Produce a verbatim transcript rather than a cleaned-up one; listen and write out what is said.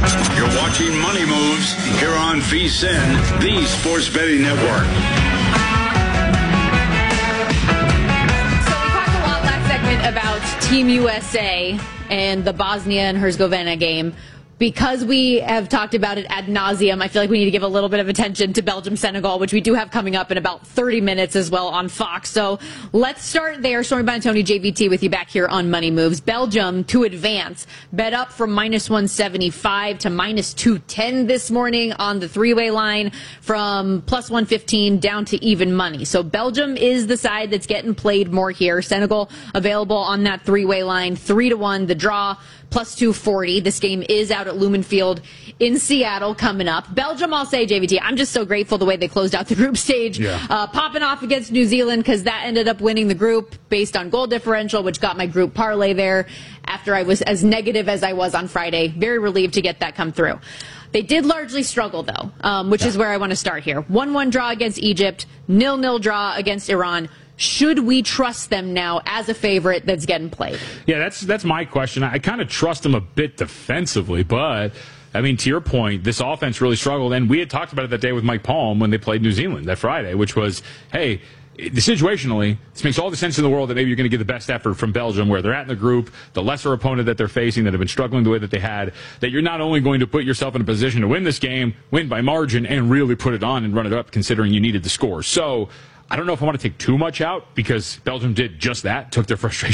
You're watching Money Moves here on V S I N, the Sports Betting Network. So we talked a lot last segment about Team U S A and the Bosnia and Herzegovina game. Because we have talked about it ad nauseum, I feel like we need to give a little bit of attention to Belgium-Senegal, which we do have coming up in about thirty minutes as well on Fox. So let's start there. Stormy Buonantony, J V T, with you back here on Money Moves. Belgium to advance, bet up from minus one seventy-five to minus two ten this morning on the three-way line, from plus one fifteen down to even money. So Belgium is the side that's getting played more here. Senegal available on that three-way line, three to one. The draw, plus two forty. This game is out at Lumen Field in Seattle coming up. Belgium, I'll say, J V T, I'm just so grateful the way they closed out the group stage. Yeah. Uh, popping off against New Zealand, because that ended up winning the group based on goal differential, which got my group parlay there after I was as negative as I was on Friday. Very relieved to get that come through. They did largely struggle, though, um, which yeah. is where I want to start here. one one draw against Egypt, nil nil draw against Iran. Should we trust them now as a favorite that's getting played? Yeah, that's that's my question. I kind of trust them a bit defensively, but, I mean, to your point, this offense really struggled. And we had talked about it that day with Mike Palm when they played New Zealand that Friday, which was, hey, situationally, this makes all the sense in the world that maybe you're going to get the best effort from Belgium, where they're at in the group, the lesser opponent that they're facing, that have been struggling the way that they had, that you're not only going to put yourself in a position to win this game, win by margin, and really put it on and run it up, considering you needed the score. So I don't know if I want to take too much out, because Belgium did just that, took their frustration